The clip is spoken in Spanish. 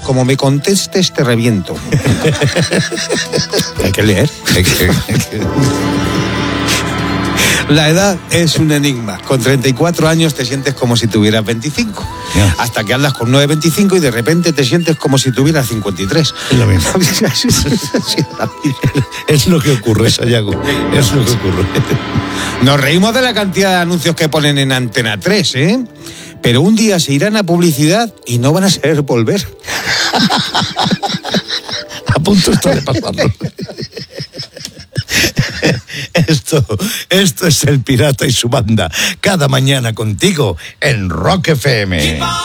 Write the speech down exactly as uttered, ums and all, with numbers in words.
como me contestes te reviento. Hay que leer. La edad es un enigma. Con treinta y cuatro años te sientes como si tuvieras veinticinco. Yeah. Hasta que hablas con nueve veinticinco y de repente te sientes como si tuvieras cincuenta y tres. Es lo mismo. Es lo que ocurre, Sayago. Es lo que ocurre. Nos reímos de la cantidad de anuncios que ponen en Antena tres, ¿eh? Pero un día se irán a publicidad y no van a saber volver. A punto está de pasarlo. Esto, esto es El Pirata y su banda. Cada mañana contigo en Rock F M.